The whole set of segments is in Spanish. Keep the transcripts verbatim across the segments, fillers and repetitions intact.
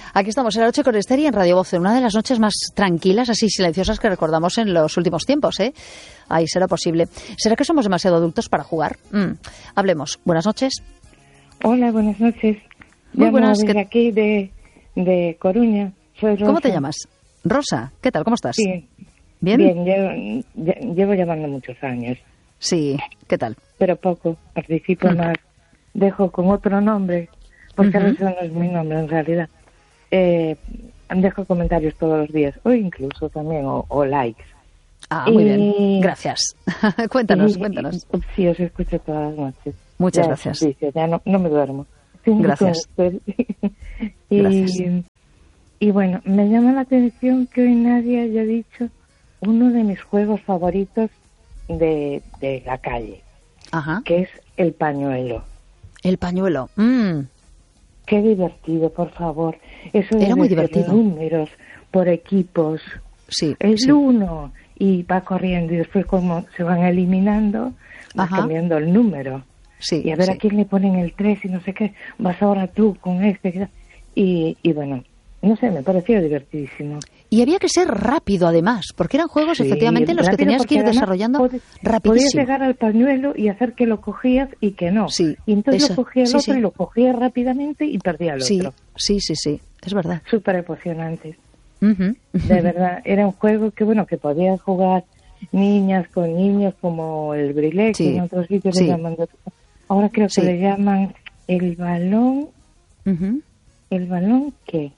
Aquí estamos en la noche con Esther y en Radio Voz, en una de las noches más tranquilas, así silenciosas que recordamos en los últimos tiempos, ¿eh? Ahí será posible. ¿Será que somos demasiado adultos para jugar? Mm. Hablemos. Buenas noches. Hola, buenas noches. Muy Llamo buenas. desde ¿Qué... aquí de, de Coruña. Soy Rosa. ¿Cómo te llamas? Rosa. ¿Qué tal? ¿Cómo estás? Sí. ¿Bien? Bien, llevo, llevo llamando muchos años. Sí. ¿Qué tal? Pero poco. Participo Mm. más. Dejo con otro nombre, porque Uh-huh. ese no es mi nombre en realidad. Eh, dejo comentarios todos los días, o incluso también, o, o likes. Ah, muy y, bien. Gracias. cuéntanos, y, cuéntanos. Sí, os escucho todas las noches. Muchas ya gracias. Dice, ya no, no me duermo. Sí, Gracias. y, Gracias. Y bueno, me llama la atención que hoy nadie haya dicho uno de mis juegos favoritos de, de la calle, Ajá. que es el pañuelo. El pañuelo. Mm. Qué divertido, por favor. Eso de Era muy hacer divertido. números por equipos. Sí. El sí. uno y va corriendo y después como se van eliminando, vas Ajá. cambiando el número. Sí. Y a ver sí. a quién le ponen el tres y no sé qué. Vas ahora tú con este. Y, y bueno, no sé, me pareció divertidísimo. Y había que ser rápido, además, porque eran juegos, Sí, efectivamente, en los que rápido, tenías que ir porque además desarrollando pod- rapidísimo. Podías llegar al pañuelo y hacer que lo cogías y que no. Sí, Y entonces eso, lo cogía el sí, otro sí. y lo cogía rápidamente y perdía el Sí, otro. sí, sí, sí, es verdad. Súper emocionante. Uh-huh. De verdad, era un juego que, bueno, que podían jugar niñas con niños, como el brilé, Sí, que en otros sitios sí. le llaman de- Ahora creo que Sí. le llaman el balón. Uh-huh. ¿El balón qué?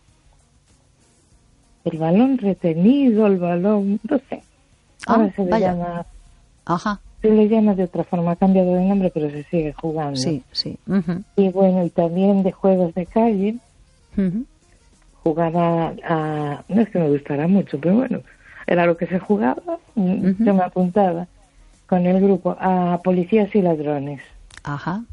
El balón retenido, el balón, no sé. Ahora Ah, se le vaya. llama, Ajá, se le llama de otra forma, ha cambiado de nombre, pero se sigue jugando. sí, sí. Uh-huh. Y bueno, y también de juegos de calle, Uh-huh. jugaba a, no es que me gustara mucho, pero bueno, era lo que se jugaba, Ujú. yo me apuntaba con el grupo a policías y ladrones. Ajá.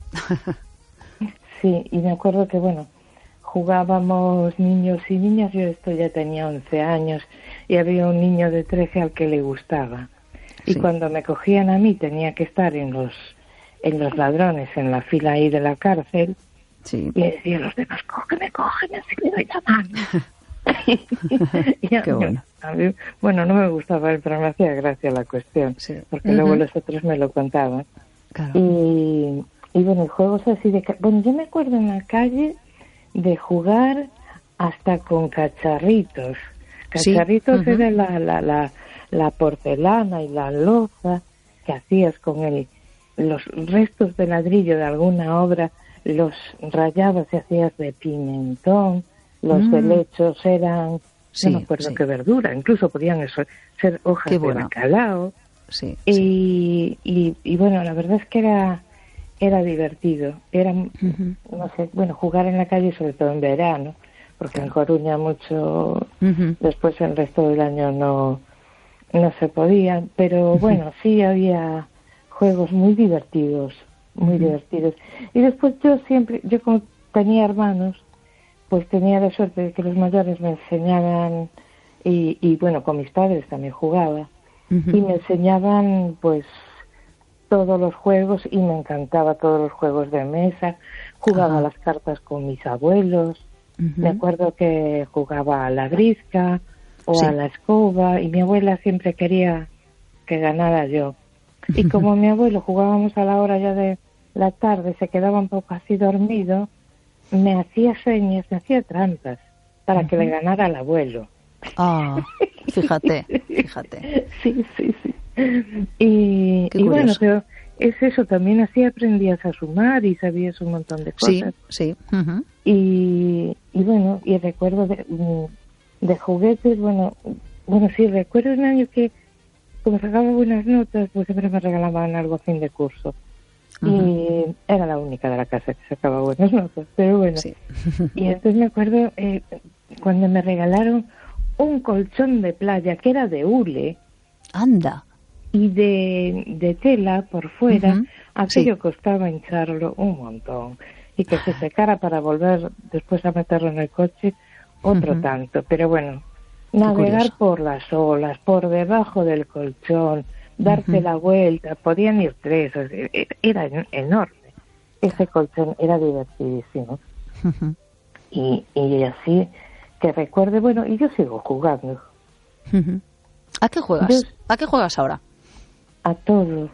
Sí, y me acuerdo que, bueno, jugábamos niños y niñas, yo esto ya tenía once años, y había un niño de trece al que le gustaba. Y Sí. cuando me cogían a mí tenía que estar en los en los ladrones, en la fila ahí de la cárcel, Sí. y le decía a los demás, cógeme, cógeme, así le doy la mano. Y a Qué mí- bueno. a mí- bueno, no me gustaba él, pero me hacía gracia la cuestión, Sí. porque Ujú. luego los otros me lo contaban. Claro. Y, y bueno, y juegos así de... ca- Bueno, yo me acuerdo en la calle de jugar hasta con cacharritos. Sí, Cacharritos ujú. era la, la, la, la porcelana y la loza que hacías con el, los restos de ladrillo de alguna obra, los rayabas y hacías de pimentón, los Mm. helechos eran, Sí, no me acuerdo sí. qué verdura, incluso podían eso, ser hojas Qué de bueno. bacalao. Sí, sí. Y, y, y bueno, la verdad es que era era divertido. Era, Ujú. no sé, bueno, jugar en la calle, sobre todo en verano, porque en Coruña mucho, Ujú. después el resto del año no, no se podía. Pero bueno, sí había juegos muy divertidos, muy Ujú. divertidos. Y después yo siempre, yo como tenía hermanos, pues tenía la suerte de que los mayores me enseñaban, y, y bueno, con mis padres también jugaba, Ujú. y me enseñaban pues todos los juegos, y me encantaba todos los juegos de mesa. Jugaba Ajá. a las cartas con mis abuelos. Ujú. Me acuerdo que jugaba a la brisca o Sí. a la escoba, y mi abuela siempre quería que ganara yo. Y como mi abuelo jugábamos a la hora ya de la tarde, se quedaba un poco así dormido, me hacía señas, me hacía trampas para que le ganara al abuelo. Ah, fíjate, fíjate. Sí, sí, sí. Y, Qué y bueno, curioso. pero es eso, también así aprendías a sumar y sabías un montón de Sí, cosas. sí. Ujú. Y, y bueno, y recuerdo de, mm, de juguetes, bueno, bueno, sí, recuerdo un año que como sacaba buenas notas, pues siempre me regalaban algo a fin de curso. Y era la única de la casa que sacaba buenas notas, pero bueno. Sí. Y entonces me acuerdo eh, cuando me regalaron un colchón de playa que era de hule Anda. y de, de tela por fuera. Ujú. Aquello Sí. costaba hincharlo un montón, y que se secara para volver después a meterlo en el coche otro Ujú. tanto. Pero bueno, navegar curioso. por las olas, por debajo del colchón, darte Ujú. la vuelta, podían ir tres, o sea, era en- enorme. Ese colchón era divertidísimo. Ujú. Y, y así, que recuerde, bueno, y yo sigo jugando. Uh-huh. ¿A qué juegas? Yo, ¿A qué juegas ahora? A todo.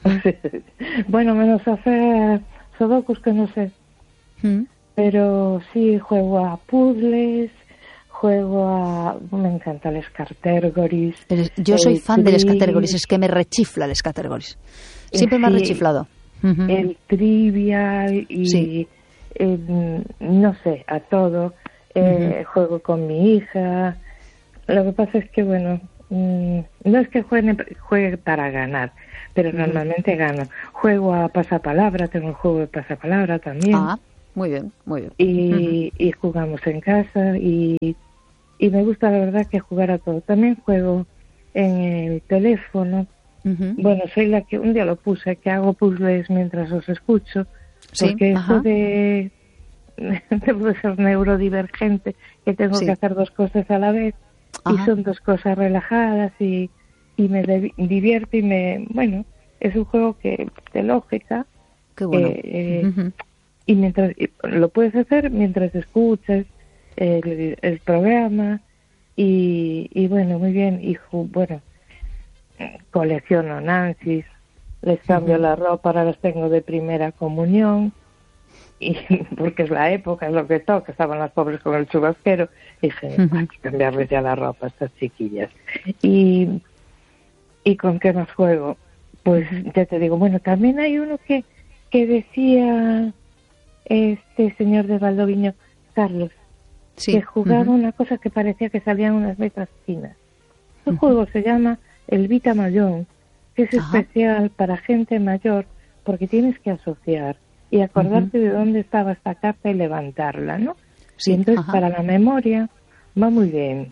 Bueno, menos hacer sudokus, que no sé. Uh-huh. Pero sí juego a puzzles, juego a... Me encanta el Escatergoris. Yo soy el fan tri... del Escatergoris, es que me rechifla el Escatergoris. Siempre sí, me ha rechiflado. Uh-huh. El Trivial y... Sí. Eh, no sé, a todo. Eh, uh-huh. Juego con mi hija. Lo que pasa es que, bueno, mmm, no es que juegue, juegue para ganar, pero uh-huh. normalmente gano. Juego a pasapalabra, tengo un juego de pasapalabra también. Ah, muy bien, muy bien. Y, uh-huh. y jugamos en casa y, y me gusta, la verdad, que jugar a todo. También juego en el teléfono. Uh-huh. Bueno, soy la que un día lo puse, que hago puzzles mientras os escucho, porque sí, eso de... debo ser neurodivergente, que tengo sí. que hacer dos cosas a la vez. Ajá. Y son dos cosas relajadas y, y me de, divierte y me... Bueno, es un juego que de lógica. Qué bueno. Eh, eh, uh-huh. Y mientras y lo puedes hacer mientras escuchas el, el programa y, y bueno, muy bien. Y bueno, colecciono Nancy's, les cambio uh-huh. la ropa, ahora las tengo de primera comunión. Y porque es la época, es lo que toca, estaban las pobres con el chubasquero, y dije, uh-huh. hay que cambiarles ya la ropa a estas chiquillas. Y, ¿y con qué más juego? Pues ya te digo, bueno, también hay uno que, que decía este señor de Valdoviño, Carlos, sí. que jugaba uh-huh. una cosa que parecía que salían unas letras finas. El uh-huh. juego se llama el Vita Mayón, que es uh-huh. especial para gente mayor, porque tienes que asociar y acordarte uh-huh. de dónde estaba esta carta y levantarla, ¿no? Sí, y entonces ajá. para la memoria va muy bien.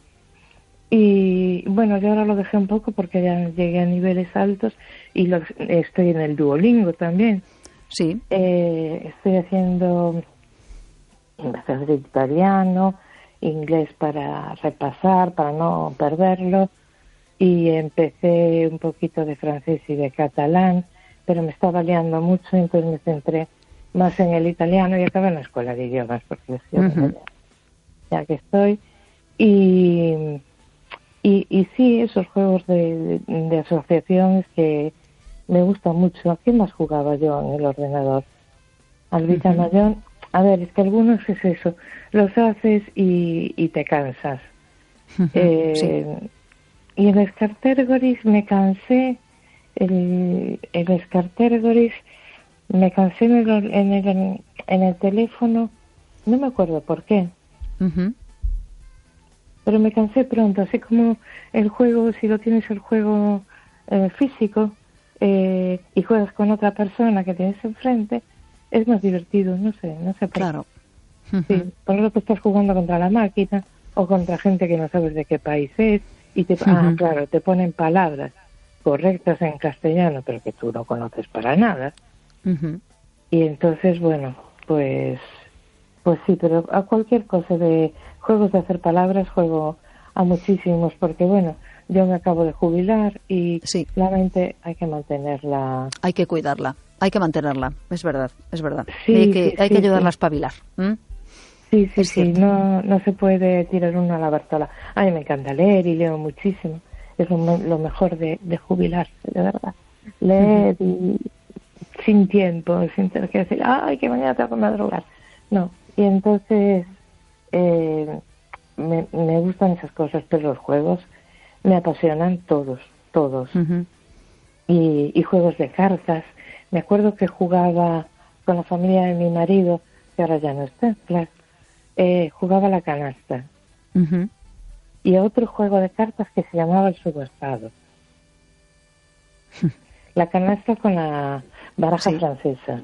Y bueno, yo ahora lo dejé un poco porque ya llegué a niveles altos y lo, estoy en el Duolingo también. Sí. Eh, estoy haciendo de italiano, inglés para repasar, para no perderlo, y empecé un poquito de francés y de catalán, pero me estaba liando mucho, entonces me centré más en el italiano y acabé en la escuela de idiomas, porque uh-huh. ya, ya que estoy. Y, y, y sí, esos juegos de, de, de asociaciones que me gustan mucho. ¿A qué más jugaba yo en el ordenador? Al Vita uh-huh. Mayón. A ver, es que algunos es eso, los haces y, y te cansas. Uh-huh. Eh, sí. Y el Escatergoris me cansé, el, el Escatergoris me cansé en el, en el en el teléfono, no me acuerdo por qué, uh-huh. pero me cansé pronto, así como el juego, si lo tienes el juego eh, físico eh, y juegas con otra persona que tienes enfrente, es más divertido, no sé, no sé por claro. qué. Uh-huh. Sí, por lo que estás jugando contra la máquina o contra gente que no sabes de qué país es y te, uh-huh. ah, claro, te ponen palabras correctas en castellano, pero que tú no conoces para nada. Uh-huh. Y entonces, bueno, pues pues sí, pero a cualquier cosa de juegos de hacer palabras juego a muchísimos, porque bueno, yo me acabo de jubilar y sí. la mente hay que mantenerla. Hay que cuidarla, hay que mantenerla, es verdad, es verdad. Sí, hay que, sí, hay sí, que ayudarla sí. a espabilar. ¿Mm? Sí, sí, sí, no, no se puede tirar uno a la Bartola. A mí me encanta leer y leo muchísimo. Es lo, lo mejor de, de jubilarse, de verdad. Leer uh-huh. y sin tiempo, sin tener que decir, ay, que mañana tengo que madrugar. No, y entonces eh, me, me gustan esas cosas, pero los juegos me apasionan todos, todos. Uh-huh. Y, y juegos de cartas. Me acuerdo que jugaba con la familia de mi marido, que ahora ya no está, claro. Eh, jugaba la canasta. Uh-huh. Y otro juego de cartas que se llamaba el subastado. La canasta con la baraja sí. francesa.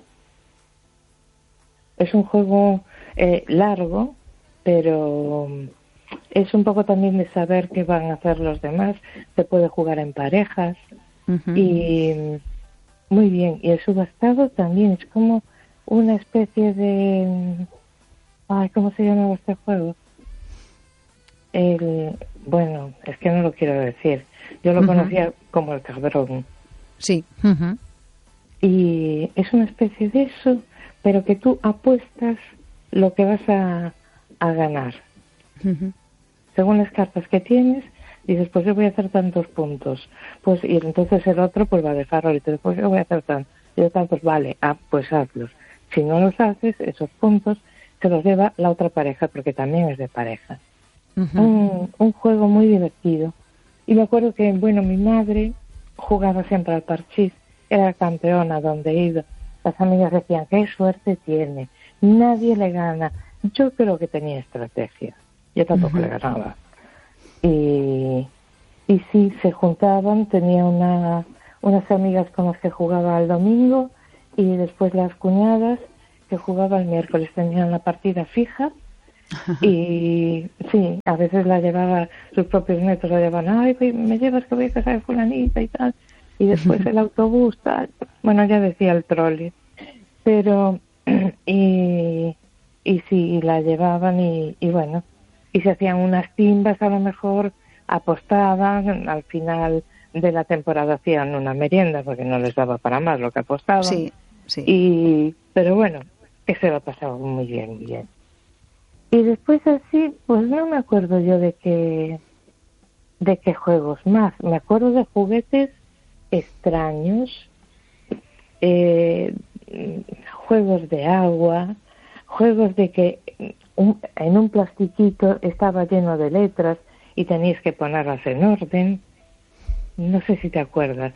Es un juego eh, largo, pero es un poco también de saber qué van a hacer los demás. Se puede jugar en parejas. Uh-huh. Y muy bien. Y el subastado también es como una especie de... Ay, ¿cómo se llamaba este juego? El, bueno, es que no lo quiero decir. Yo lo uh-huh. conocía como el cabrón. Sí. Uh-huh. Y es una especie de eso, pero que tú apuestas lo que vas a, a ganar. Uh-huh. Según las cartas que tienes, dices, pues yo voy a hacer tantos puntos. Pues y entonces el otro pues va a dejar ahorita, después yo voy a hacer tantos. Y yo tantos, vale, ah, pues hazlos. Si no los haces, esos puntos se los lleva la otra pareja, porque también es de pareja. Uh-huh. Un, un juego muy divertido. Y me acuerdo que, bueno, mi madre jugaba siempre al parchís, era campeona donde he ido. Las amigas decían, qué suerte tiene, nadie le gana. Yo creo que tenía estrategia, yo tampoco uh-huh. le ganaba. Y, y sí, se juntaban, tenía una, unas amigas con las que jugaba el domingo y después las cuñadas que jugaba el miércoles, tenían la partida fija. Y sí, a veces la llevaba, sus propios nietos la llevaban, ay, me llevas que voy a casa de fulanita y tal. Y después el autobús, tal. Bueno, ya decía el trolley. Pero, y, y sí, la llevaban y, y bueno, y se hacían unas timbas, a lo mejor apostaban, al final de la temporada hacían una merienda, porque no les daba para más lo que apostaban. Sí, sí. Y, pero bueno, que se lo pasaba muy bien, muy bien. Y después así, pues no me acuerdo yo de qué, de qué juegos más. Me acuerdo de juguetes extraños, eh, juegos de agua, juegos de que un, en un plastiquito estaba lleno de letras y tenías que ponerlas en orden. No sé si te acuerdas.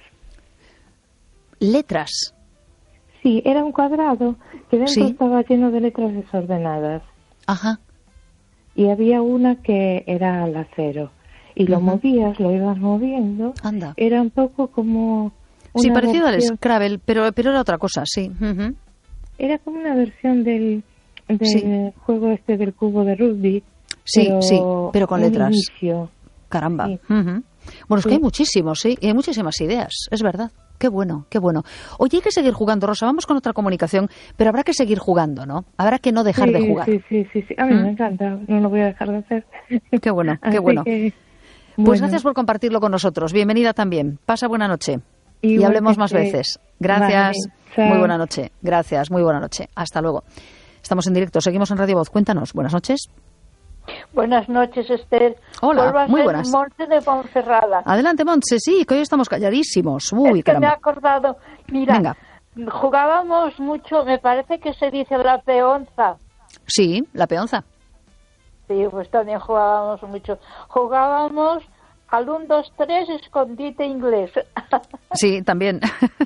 ¿Letras? Sí, era un cuadrado que dentro sí. estaba lleno de letras desordenadas. Ajá. Y había una que era al acero. Y lo uh-huh. movías, lo ibas moviendo. Anda. Era un poco como... Una sí, parecido versión... al Scrabble, pero, pero era otra cosa, sí. Uh-huh. Era como una versión del, del sí. juego este del cubo de rugby. Sí, pero sí, pero con letras. Inicio. Caramba. Sí. Uh-huh. Bueno, es sí. que hay muchísimos, sí, y hay muchísimas ideas, es verdad. Qué bueno, qué bueno. Oye, hay que seguir jugando, Rosa. Vamos con otra comunicación, pero habrá que seguir jugando, ¿no? Habrá que no dejar sí, de jugar. Sí, sí, sí, sí. A mí ¿Mm? me encanta. No lo voy a dejar de hacer. Qué bueno, qué bueno. Que, pues bueno. Gracias por compartirlo con nosotros. Bienvenida también. Pasa buena noche. Y, y hablemos más veces. Gracias. Vale, muy buena noche. Gracias, muy buena noche. Hasta luego. Estamos en directo. Seguimos en Radio Voz. Cuéntanos. Buenas noches. Buenas noches, Esther. Hola, muy buenas. Montse de Ponferrada. Adelante, Montse, sí, que hoy estamos calladísimos. Uy, es que caramba. me he acordado. Mira, Venga. Jugábamos mucho, me parece que se dice la peonza. Sí, la peonza. Sí, pues también jugábamos mucho. Jugábamos al uno, dos, tres, escondite inglés. Sí, también.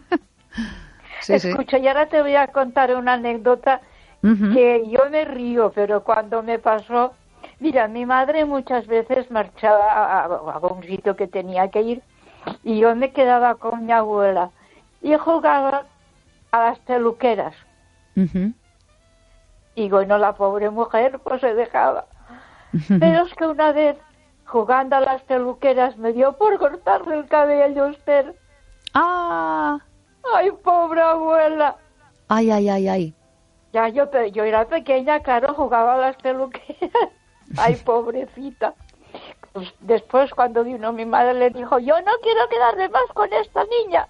sí, Escucha, sí. Y ahora te voy a contar una anécdota uh-huh. que yo me río, pero cuando me pasó... Mira, mi madre muchas veces marchaba a, a, a un sitio que tenía que ir y yo me quedaba con mi abuela y jugaba a las peluqueras. Uh-huh. Y bueno, la pobre mujer pues se dejaba. Uh-huh. Pero es que una vez, jugando a las peluqueras, me dio por cortarle el cabello, Esther. ¡Ah! ¡Ay, pobre abuela! ¡Ay, ay, ay, ay! Ya, yo, yo era pequeña, claro, jugaba a las peluqueras. Ay, pobrecita. Pues después, cuando vino mi madre, le dijo, yo no quiero quedarme más con esta niña.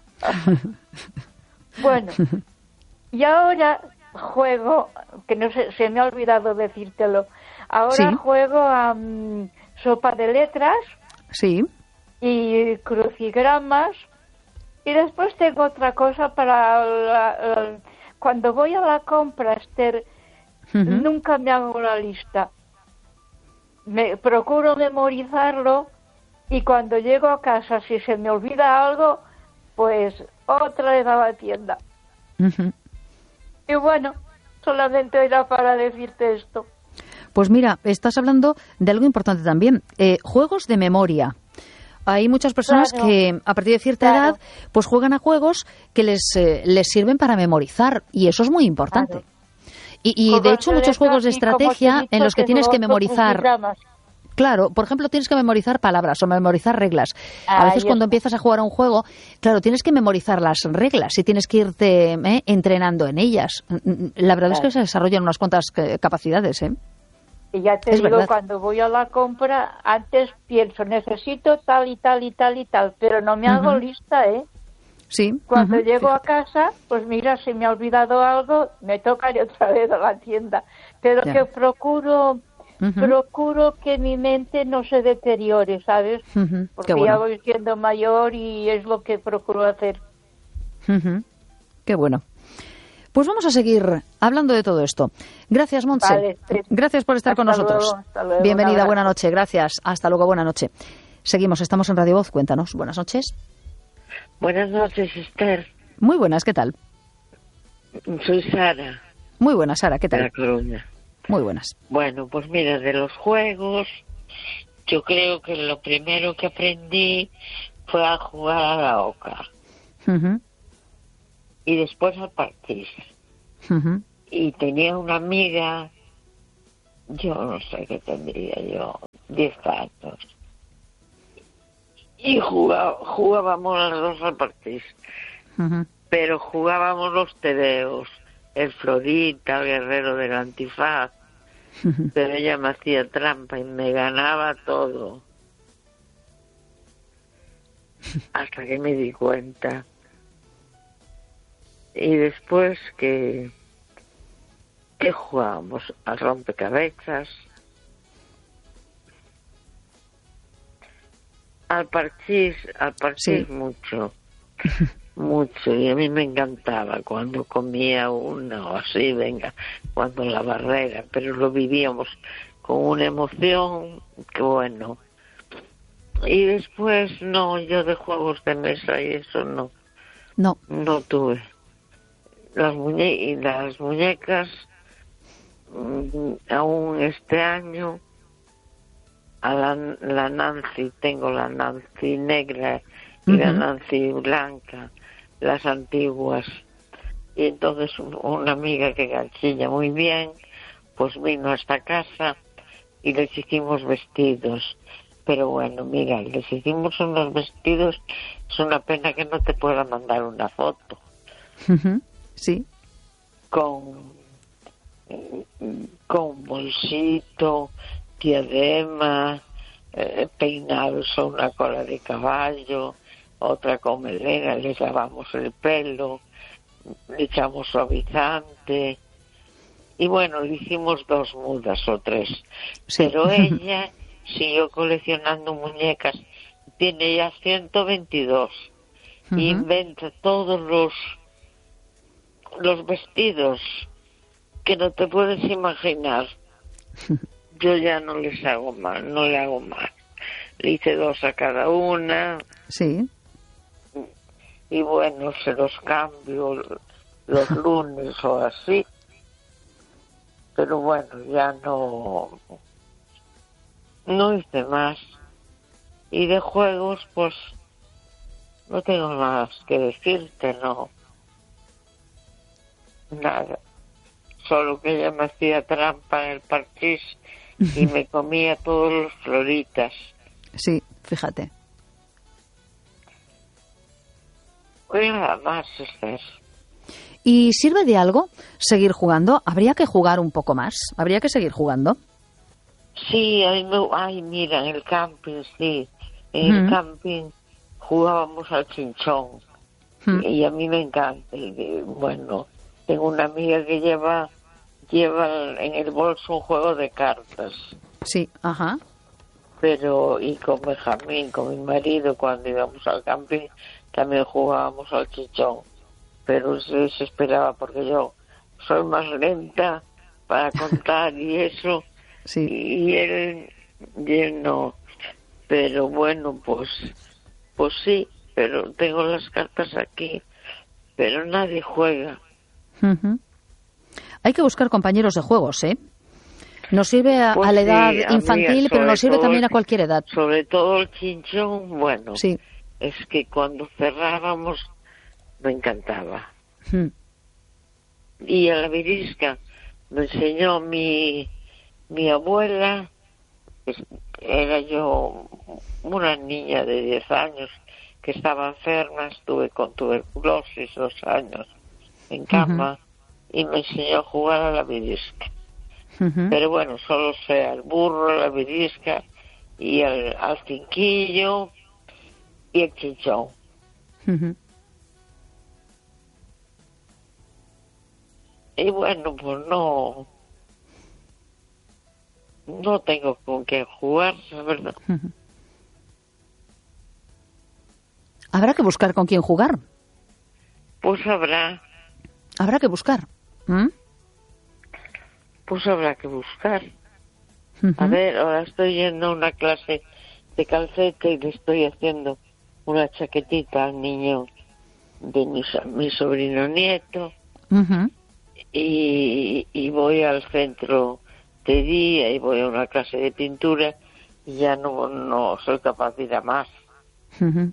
Bueno, y ahora juego, que no sé, se me ha olvidado decírtelo, ahora sí. juego a um, sopa de letras. Sí. Y crucigramas. Y después tengo otra cosa para... La, la, cuando voy a la compra, Esther, uh-huh. nunca me hago la lista. Me procuro memorizarlo y cuando llego a casa, si se me olvida algo, pues otra vez a la tienda. Uh-huh. Y bueno, solamente era para decirte esto. Pues mira, estás hablando de algo importante también, eh, juegos de memoria. Hay muchas personas claro. que a partir de cierta claro. edad pues juegan a juegos que les, eh, les sirven para memorizar y eso es muy importante. Claro. Y, y de hecho muchos juegos de estrategia en los que tienes que memorizar... Claro, por ejemplo, tienes que memorizar palabras o memorizar reglas. A veces cuando empiezas a jugar a un juego, claro, tienes que memorizar las reglas y tienes que irte eh, entrenando en ellas. La verdad claro. es que se desarrollan unas cuantas capacidades, ¿eh? Y ya te es digo, verdad. Cuando voy a la compra, antes pienso, necesito tal y tal y tal y tal, pero no me hago uh-huh. lista, ¿eh? Sí. Cuando uh-huh. llego Fíjate. a casa, pues mira, si me ha olvidado algo, me toca ir otra vez a la tienda. Pero ya. que procuro uh-huh. procuro que mi mente no se deteriore, ¿sabes? Uh-huh. Porque bueno. ya voy siendo mayor y es lo que procuro hacer. Uh-huh. Qué bueno. Pues vamos a seguir hablando de todo esto. Gracias, Montse. Vale, sí. Gracias por estar hasta con nosotros. Luego, hasta luego, bienvenida, buena noche. Gracias. Hasta luego, buena noche. Seguimos, estamos en Radio Voz. Cuéntanos. Buenas noches. Buenas noches, Esther. Muy buenas, ¿qué tal? Soy Sara. Muy buenas, Sara, ¿qué tal? De La Coruña. Muy buenas. Bueno, pues mira, de los juegos, yo creo que lo primero que aprendí fue a jugar a la oca. Uh-huh. Y después al parchís. Uh-huh. Y tenía una amiga, yo no sé qué tendría yo, diez años. Y jugaba, jugábamos las dos al parchís. Uh-huh. Pero jugábamos los tebeos, el Florita, el guerrero del antifaz. Uh-huh. Pero ella me hacía trampa y me ganaba todo. Hasta que me di cuenta. Y después que, que jugábamos al rompecabezas, al parchís, al parchís sí. mucho, mucho. Y a mí me encantaba cuando comía uno o así, venga, cuando la barrera, pero lo vivíamos con una emoción que bueno. Y después no, yo de juegos de mesa y eso no, no, no tuve. Las, muñe y las muñecas, mmm, aún este año, a la, la Nancy, tengo la Nancy negra y uh-huh. la Nancy blanca, las antiguas. Y entonces una amiga que gachilla muy bien, pues vino a esta casa y les hicimos vestidos. Pero bueno, mira, les hicimos unos vestidos, es una pena que no te pueda mandar una foto. Uh-huh. Sí. Con, con bolsito, diadema, eh, peinados a una cola de caballo, otra con melena, les lavamos el pelo, le echamos suavizante. Y bueno, le hicimos dos mudas o tres. Sí. Pero ella siguió coleccionando muñecas, tiene ya ciento veintidós. Uh-huh. Y inventa todos los los vestidos que no te puedes imaginar. Yo ya no les hago más, no le hago más. Le hice dos a cada una. Sí. Y bueno, se los cambio los lunes o así. Pero bueno, ya no, no hice más. Y de juegos, pues, no tengo más que decirte, no. Nada, solo que ella me hacía trampa en el parchís y me comía todos los floritas. Sí, fíjate. Pues nada más, Esther. ¿Y sirve de algo seguir jugando? ¿Habría que jugar un poco más? ¿Habría que seguir jugando? Sí, ay, me, ay mira, en el camping, sí. En uh-huh. el camping jugábamos al chinchón. Uh-huh. Y a mí me encanta. Y, bueno... Tengo una amiga que lleva lleva en el bolso un juego de cartas. Sí, ajá. Pero, y con Benjamín, con mi marido, cuando íbamos al camping, también jugábamos al chichón. Pero se, se esperaba porque yo soy más lenta para contar y eso. Sí. Y él, y él no. Pero bueno, pues, pues sí, pero tengo las cartas aquí. Pero nadie juega. Uh-huh. Hay que buscar compañeros de juegos, ¿eh? Nos sirve a, pues a la edad sí, infantil, mí, pero nos sirve también a cualquier edad. Sobre todo el chinchón, bueno, sí. Es que cuando cerrábamos me encantaba. Uh-huh. Y a la virisca me enseñó mi, mi abuela, era yo una niña de diez años que estaba enferma, estuve con tuberculosis dos años en cama, uh-huh. y me enseñó a jugar a la virisca. Uh-huh. Pero bueno, solo sé al burro, la virisca y al, al cinquillo y el chinchón. Uh-huh. Y bueno, pues no no tengo con quién jugar, la verdad. Uh-huh. Habrá que buscar con quién jugar. Pues habrá. Habrá que buscar. ¿Mm? Pues habrá que buscar. Uh-huh. A ver, ahora estoy yendo a una clase de calceta y le estoy haciendo una chaquetita al niño de mi, mi sobrino nieto. Uh-huh. y, y voy al centro de día y voy a una clase de pintura y ya no, no soy capaz de ir a más. Uh-huh.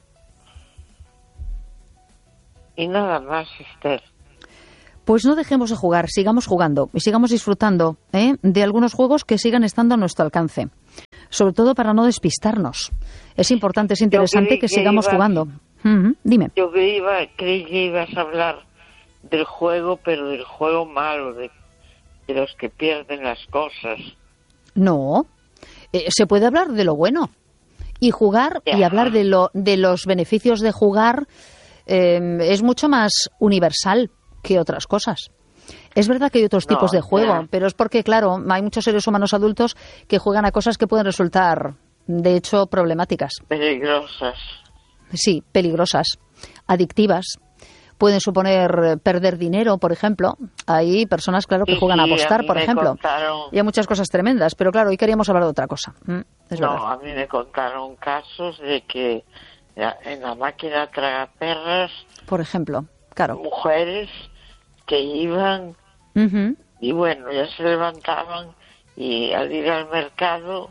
Y nada más, Esther. Pues no dejemos de jugar, sigamos jugando y sigamos disfrutando ¿eh? de algunos juegos que sigan estando a nuestro alcance. Sobre todo para no despistarnos. Es importante, es interesante que, que sigamos ibas, jugando. Uh-huh. Dime. Yo que iba, creí que ibas a hablar del juego, pero del juego malo, de, de los que pierden las cosas. No, eh, se puede hablar de lo bueno. Y jugar ya. y hablar de, lo, de los beneficios de jugar eh, es mucho más universal que otras cosas. Es verdad que hay otros tipos no, de juego, ya. pero es porque, claro, hay muchos seres humanos adultos que juegan a cosas que pueden resultar, de hecho, problemáticas. Peligrosas. Sí, peligrosas, adictivas. Pueden suponer perder dinero, por ejemplo. Hay personas, claro, que sí, juegan sí, a apostar, a por ejemplo. Contaron... Y hay muchas cosas tremendas, pero claro, hoy queríamos hablar de otra cosa. Es no, verdad. A mí me contaron casos de que en la máquina tragaperras, por ejemplo, claro, mujeres que iban uh-huh. y bueno, ya se levantaban y al ir al mercado,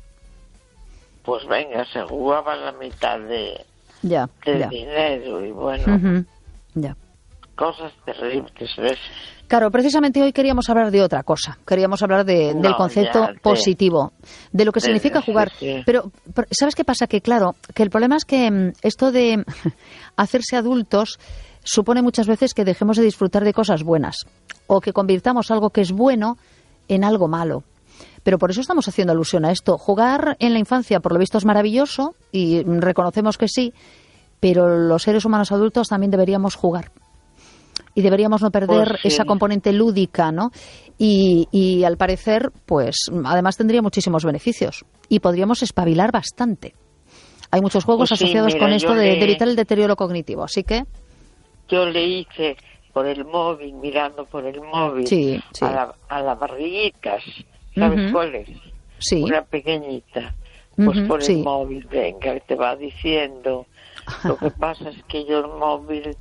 pues venga, se jugaban la mitad de ya, del ya. dinero y bueno, uh-huh. ya. cosas terribles, ¿ves? Claro, precisamente hoy queríamos hablar de otra cosa. Queríamos hablar de, no, del concepto ya, de, positivo, de lo que de, significa sí, jugar. Sí. Pero, ¿sabes qué pasa? Que claro, que el problema es que esto de hacerse adultos supone muchas veces que dejemos de disfrutar de cosas buenas o que convirtamos algo que es bueno en algo malo. Pero por eso estamos haciendo alusión a esto. Jugar en la infancia, por lo visto, es maravilloso y reconocemos que sí, pero los seres humanos adultos también deberíamos jugar. Y deberíamos no perder pues sí. esa componente lúdica, ¿no? Y, y al parecer, pues, además tendría muchísimos beneficios. Y podríamos espabilar bastante. Hay muchos juegos pues sí, asociados mira, con esto de, le... de evitar el deterioro cognitivo. Así que... Yo le hice por el móvil, mirando por el móvil, sí, sí. a, la, a las barriguitas. ¿Sabes uh-huh. cuál es? Sí. Una pequeñita. Pues uh-huh, por el sí. móvil, venga, te va diciendo. Lo que pasa es que yo el móvil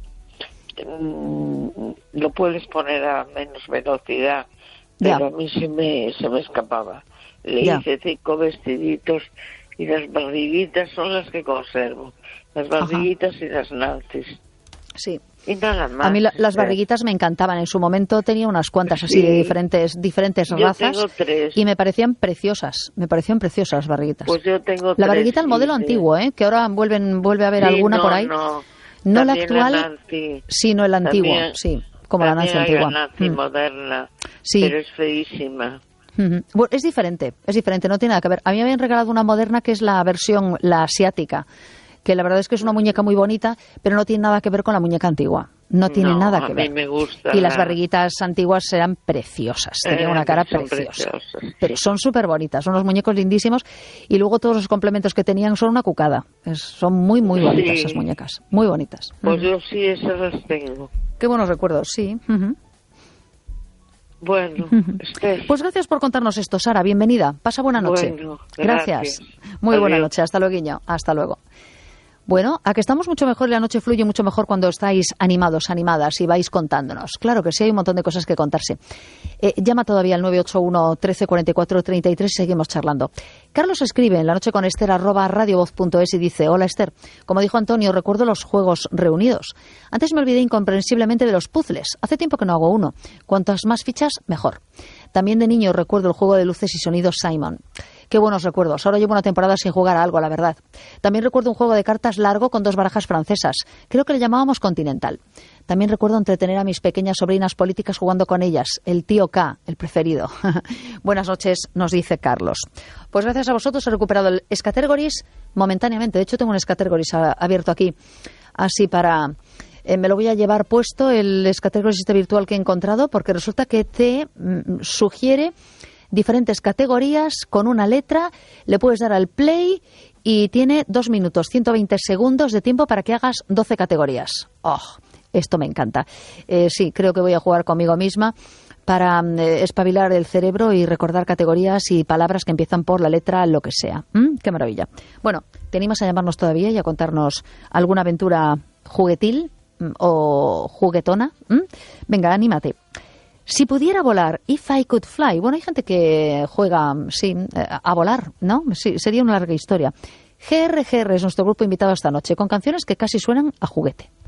mmm, lo puedes poner a menos velocidad, pero ya. a mí se me, se me escapaba. Le ya. hice cinco vestiditos y las barriguitas son las que conservo. Las barriguitas Ajá. y las nancis. Sí. Y nada más. A mí la, las barriguitas me encantaban. En su momento tenía unas cuantas así sí. de diferentes diferentes yo razas tengo tres. Y me parecían preciosas. Me parecían preciosas las barriguitas. Pues yo tengo la tres, barriguita, el modelo sí, antiguo, ¿eh? Que ahora vuelven vuelve a haber sí, alguna no, por ahí. No, no la actual, la Nancy, sino el antiguo, también, sí, como la Nancy antigua. La Nancy mm. moderna, sí. pero es feísima. Uh-huh. Bueno, es diferente, es diferente, no tiene nada que ver. A mí me habían regalado una moderna que es la versión, la asiática, que la verdad es que es una muñeca muy bonita, pero no tiene nada que ver con la muñeca antigua. No tiene no, nada que a ver. Mí me gusta y la... las barriguitas antiguas eran preciosas, tenían eh, una cara son preciosa. Preciosas. Pero son súper bonitas, son unos muñecos lindísimos y luego todos los complementos que tenían son una cucada. Es, son muy, muy bonitas sí. esas muñecas, muy bonitas. Pues uh-huh. yo sí, esas las tengo. Qué buenos recuerdos, sí. Uh-huh. Bueno, uh-huh. Esther. Pues gracias por contarnos esto, Sara. Bienvenida. Pasa buena noche. Bueno, gracias. gracias. Muy Adiós. buena noche. Hasta luego, Guiño. Hasta luego. Bueno, a que estamos mucho mejor y la noche fluye mucho mejor cuando estáis animados, animadas y vais contándonos. Claro que sí, hay un montón de cosas que contarse. Eh, llama todavía al nueve ocho uno, trece, cuarenta y cuatro, treinta y tres y seguimos charlando. Carlos escribe en la noche con Esther arroba radiovoz punto es y dice: hola Esther, como dijo Antonio, recuerdo los juegos reunidos. Antes me olvidé incomprensiblemente de los puzzles. Hace tiempo que no hago uno. Cuantas más fichas, mejor. También de niño recuerdo el juego de luces y sonidos Simon. Qué buenos recuerdos. Ahora llevo una temporada sin jugar a algo, la verdad. También recuerdo un juego de cartas largo con dos barajas francesas. Creo que le llamábamos Continental. También recuerdo entretener a mis pequeñas sobrinas políticas jugando con ellas. El tío K, el preferido. Buenas noches, nos dice Carlos. Pues gracias a vosotros he recuperado el Scattergories momentáneamente. De hecho, tengo un Scattergories abierto aquí. Así para... Eh, me lo voy a llevar puesto, el Scattergories este virtual que he encontrado, porque resulta que te mm, sugiere diferentes categorías con una letra, le puedes dar al play y tiene dos minutos, ciento veinte segundos de tiempo para que hagas doce categorías. ¡Oh! Esto me encanta. Eh, sí, creo que voy a jugar conmigo misma para eh, espabilar el cerebro y recordar categorías y palabras que empiezan por la letra lo que sea. ¿Mm? ¡Qué maravilla! Bueno, ¿te animas a llamarnos todavía y a contarnos alguna aventura juguetil o juguetona? ¿Mm? Venga, anímate. Si pudiera volar, if I could fly. Bueno, hay gente que juega, sí, a volar, ¿no? Sí, sería una larga historia. G R G R es nuestro grupo invitado esta noche, con canciones que casi suenan a juguete.